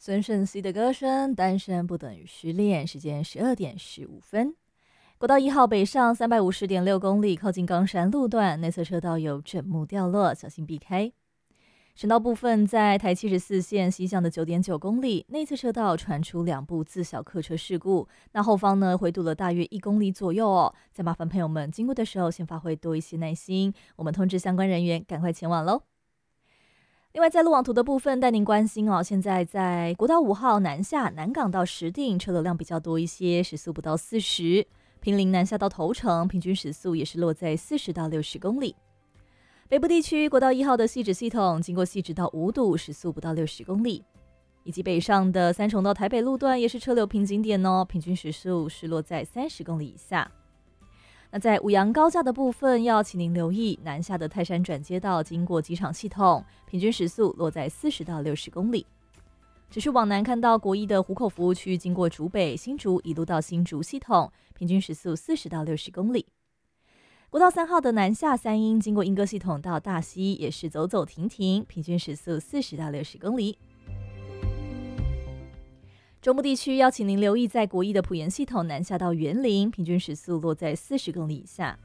孙盛熙的歌声，单身不等于失恋。时间12:15。国道1号北上350.6公里，靠近冈山路段，内侧车道有枕木掉落，小心避开。省道部分在台74线西向的9.9公里，内侧车道传出2部自小客车事故，那后方呢回堵了大约1公里左右哦。再麻烦朋友们经过的时候，先发挥多一些耐心，我们通知相关人员赶快前往喽。另外，在路网图的部分，带您关心哦。现在在国道5号南下南港到石碇，车流量比较多一些，时速不到40。坪林南下到头城，平均时速也是落在40到60公里。北部地区国道1号的汐止系统，经过汐止到五堵，时速不到60公里。以及北上的三重到台北路段也是车流瓶颈点哦，平均时速是落在30公里以下。那在五杨高架的部分，要请您留意南下的泰山转接道经过机场系统，平均时速落在40到60公里。持续往南看到国一的湖口服务区，经过竹北、新竹一路到新竹系统，平均时速40到60公里。国道3号的南下三鶯，经过莺歌系统到大溪，也是走走停停，平均时速40到60公里。中部地区要请您留意，在国一的埔盐系统南下到员林，平均时速落在40公里以下。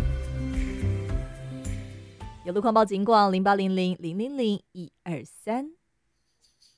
有路况报警广0800000123。